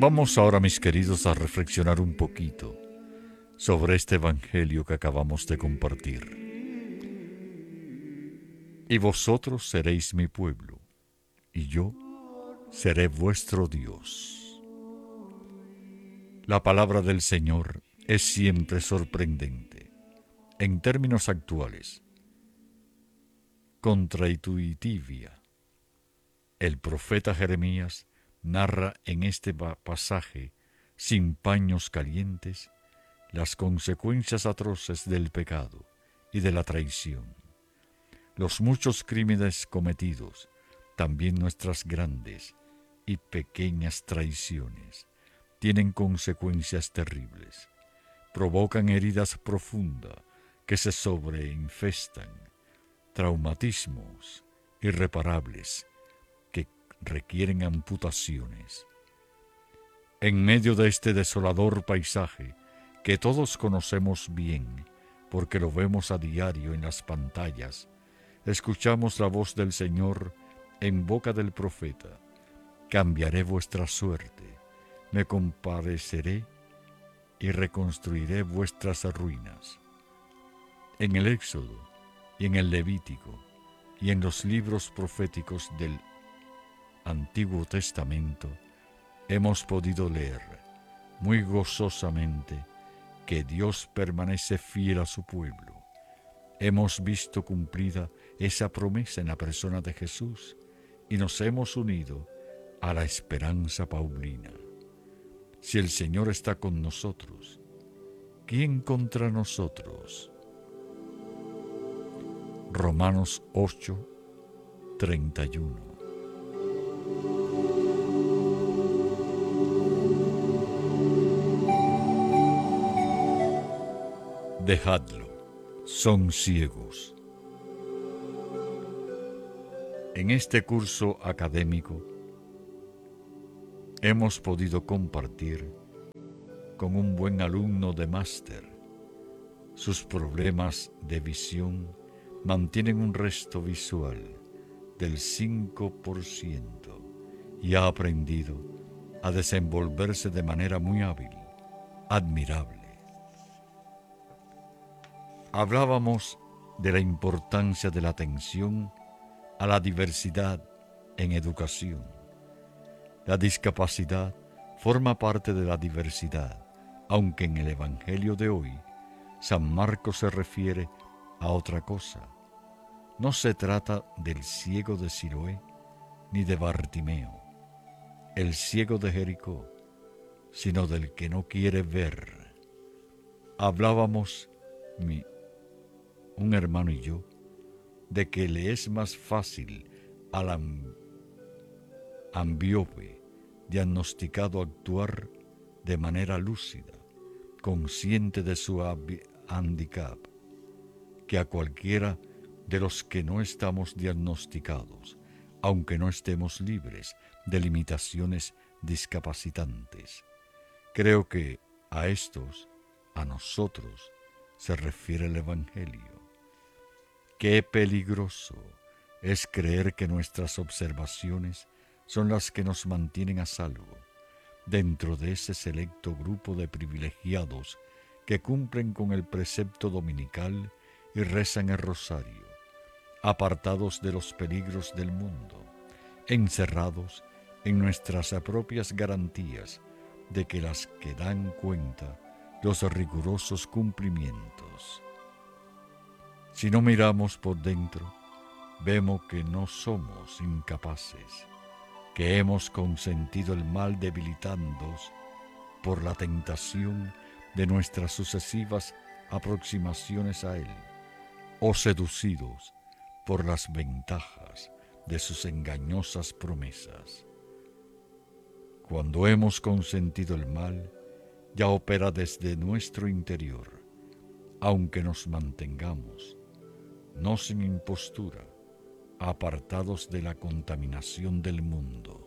Vamos ahora, mis queridos, a reflexionar un poquito sobre este evangelio que acabamos de compartir. Y vosotros seréis mi pueblo, y yo seré vuestro Dios. La palabra del Señor es siempre sorprendente. En términos actuales, contraintuitiva, el profeta Jeremías narra en este pasaje, sin paños calientes, las consecuencias atroces del pecado y de la traición. Los muchos crímenes cometidos, también nuestras grandes y pequeñas traiciones, tienen consecuencias terribles. Provocan heridas profundas que se sobreinfestan, traumatismos irreparables que requieren amputaciones. En medio de este desolador paisaje que todos conocemos bien, porque lo vemos a diario en las pantallas, escuchamos la voz del Señor en boca del profeta: cambiaré vuestra suerte, me compadeceré y reconstruiré vuestras ruinas. En el Éxodo y en el Levítico y en los libros proféticos del Antiguo Testamento hemos podido leer muy gozosamente que Dios permanece fiel a su pueblo. Hemos visto cumplida esa promesa en la persona de Jesús y nos hemos unido a la esperanza paulina. Si el Señor está con nosotros, ¿quién contra nosotros? Romanos 8:31. Dejadlo, son ciegos. En este curso académico hemos podido compartir con un buen alumno de máster. Sus problemas de visión mantienen un resto visual del 5% y ha aprendido a desenvolverse de manera muy hábil, admirable. Hablábamos de la importancia de la atención a la diversidad en educación. La discapacidad forma parte de la diversidad, aunque en el Evangelio de hoy, San Marcos se refiere a otra cosa. No se trata del ciego de Siloé ni de Bartimeo, el ciego de Jericó, sino del que no quiere ver. Hablábamos, un hermano y yo, de que le es más fácil al ambíope diagnosticado actuar de manera lúcida, consciente de su handicap, que a cualquiera de los que no estamos diagnosticados, aunque no estemos libres de limitaciones discapacitantes. Creo que a estos, a nosotros, se refiere el Evangelio. Qué peligroso es creer que nuestras observaciones son las que nos mantienen a salvo dentro de ese selecto grupo de privilegiados que cumplen con el precepto dominical y rezan el rosario, apartados de los peligros del mundo, encerrados en nuestras propias garantías de que las que dan cuenta los rigurosos cumplimientos. Si no miramos por dentro, vemos que no somos incapaces, que hemos consentido el mal debilitándonos por la tentación de nuestras sucesivas aproximaciones a él, o seducidos por las ventajas de sus engañosas promesas. Cuando hemos consentido el mal, ya opera desde nuestro interior, aunque nos mantengamos, no sin impostura, apartados de la contaminación del mundo.